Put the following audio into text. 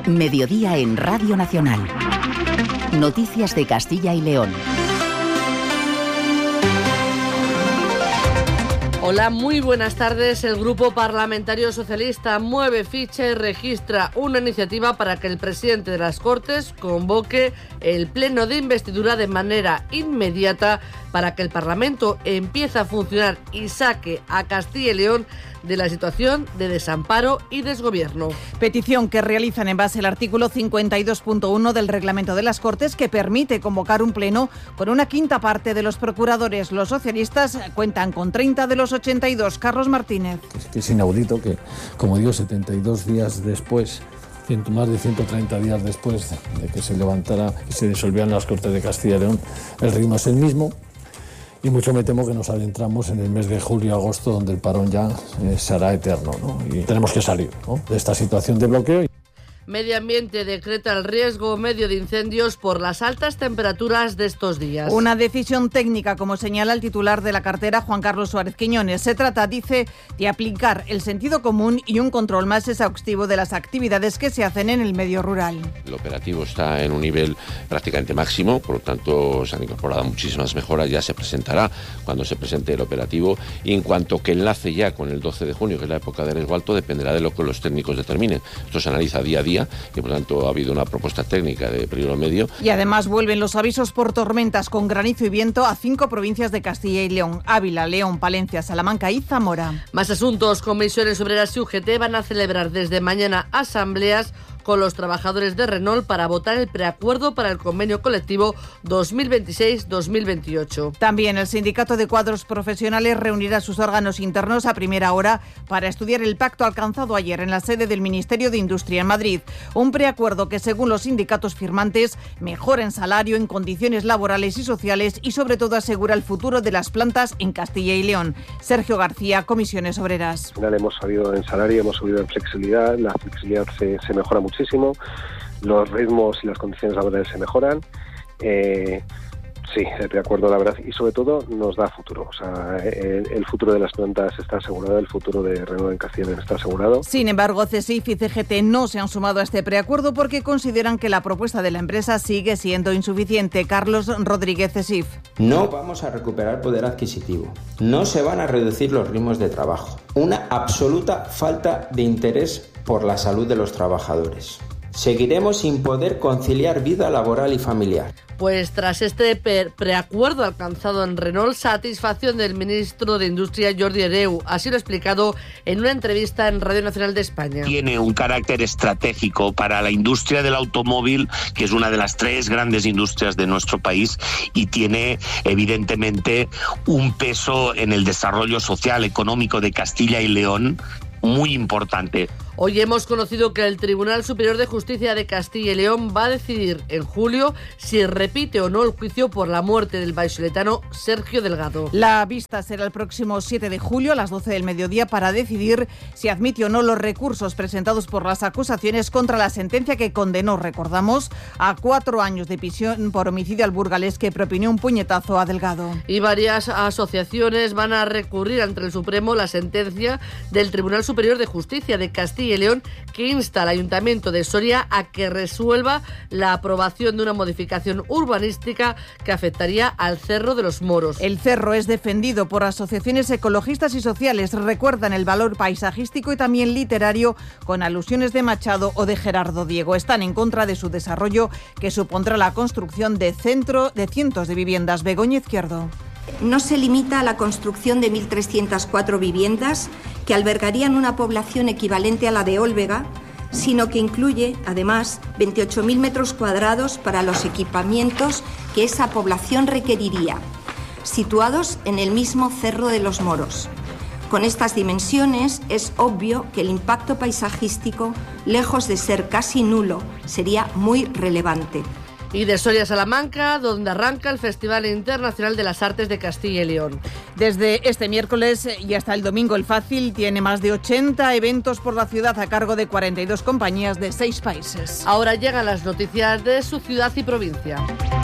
Mediodía en Radio Nacional. Noticias de Castilla y León. Hola, muy buenas tardes. El Grupo Parlamentario Socialista mueve ficha y registra una iniciativa para que el presidente de las Cortes convoque el pleno de investidura de manera inmediata para que el Parlamento empiece a funcionar y saque a Castilla y León de la situación de desamparo y desgobierno. Petición que realizan en base al artículo 52.1 del Reglamento de las Cortes, que permite convocar un pleno con una quinta parte de los procuradores. Los socialistas cuentan con 30 de los 82. Carlos Martínez. Es inaudito que, como digo, 72 días después, más de 130 días después de que se levantara y se disolvieran las Cortes de Castilla y León, el ritmo es el mismo. Y mucho me temo que nos adentramos en el mes de julio-agosto, donde el parón ya será eterno, ¿no? Y tenemos que salir, ¿no?, de esta situación de bloqueo. Medio Ambiente decreta el riesgo medio de incendios por las altas temperaturas de estos días. Una decisión técnica, como señala el titular de la cartera, Juan Carlos Suárez Quiñones. Se trata, dice, de aplicar el sentido común y un control más exhaustivo de las actividades que se hacen en el medio rural. El operativo está en un nivel prácticamente máximo, por lo tanto se han incorporado muchísimas mejoras. Ya se presentará cuando se presente el operativo, y en cuanto que enlace ya con el 12 de junio, que es la época de riesgo alto, dependerá de lo que los técnicos determinen. Esto se analiza día a día, y por tanto ha habido una propuesta técnica de peligro medio. Y además vuelven los avisos por tormentas con granizo y viento a 5 provincias de Castilla y León: Ávila, León, Palencia, Salamanca y Zamora. Más asuntos. Comisiones Obreras y UGT van a celebrar desde mañana asambleas con los trabajadores de Renault para votar el preacuerdo para el convenio colectivo 2026-2028. También el Sindicato de Cuadros Profesionales reunirá sus órganos internos a primera hora para estudiar el pacto alcanzado ayer en la sede del Ministerio de Industria en Madrid. Un preacuerdo que, según los sindicatos firmantes, mejora en salario, en condiciones laborales y sociales y, sobre todo, asegura el futuro de las plantas en Castilla y León. Sergio García, Comisiones Obreras. Al final hemos subido en salario, hemos subido en flexibilidad. La flexibilidad se mejora muchísimo, los ritmos y las condiciones laborales se mejoran. Sí, de acuerdo, la verdad, y sobre todo nos da futuro. O sea, el futuro de las plantas está asegurado, el futuro de Renault en Castilla y León está asegurado. Sin embargo, CSIF y CGT no se han sumado a este preacuerdo porque consideran que la propuesta de la empresa sigue siendo insuficiente. Carlos Rodríguez, CSIF. No vamos a recuperar poder adquisitivo, no se van a reducir los ritmos de trabajo, una absoluta falta de interés por la salud de los trabajadores. Seguiremos sin poder conciliar vida laboral y familiar. Pues tras este preacuerdo alcanzado en Renault, satisfacción del ministro de Industria, Jordi Hereu. Así lo ha explicado en una entrevista en Radio Nacional de España. Tiene un carácter estratégico para la industria del automóvil, que es una de las 3 grandes industrias de nuestro país, y tiene evidentemente un peso en el desarrollo social, económico de Castilla y León muy importante. Hoy hemos conocido que el Tribunal Superior de Justicia de Castilla y León va a decidir en julio si repite o no el juicio por la muerte del vallisoletano Sergio Delgado. La vista será el próximo 7 de julio a las 12 del mediodía para decidir si admite o no los recursos presentados por las acusaciones contra la sentencia que condenó, recordamos, a 4 años de prisión por homicidio al burgalés que propinó un puñetazo a Delgado. Y varias asociaciones van a recurrir ante el Supremo la sentencia del Tribunal Superior de Justicia de Castilla y León, que insta al Ayuntamiento de Soria a que resuelva la aprobación de una modificación urbanística que afectaría al Cerro de los Moros. El cerro es defendido por asociaciones ecologistas y sociales. Recuerdan el valor paisajístico y también literario, con alusiones de Machado o de Gerardo Diego. Están en contra de su desarrollo, que supondrá la construcción de cientos de viviendas. Begoña Izquierdo. No se limita a la construcción de 1.304 viviendas que albergarían una población equivalente a la de Olvega, sino que incluye, además, 28.000 metros cuadrados para los equipamientos que esa población requeriría, situados en el mismo Cerro de los Moros. Con estas dimensiones es obvio que el impacto paisajístico, lejos de ser casi nulo, sería muy relevante. Y de Soria a Salamanca, donde arranca el Festival Internacional de las Artes de Castilla y León. Desde este miércoles y hasta el domingo, el Fácil tiene más de 80 eventos por la ciudad a cargo de 42 compañías de 6 países. Ahora llegan las noticias de su ciudad y provincia.